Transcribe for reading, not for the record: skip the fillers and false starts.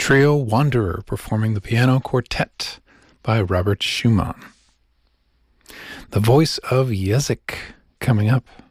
trio Wanderer performing the piano quartet by Robert Schumann. The Voice of Jezik coming up.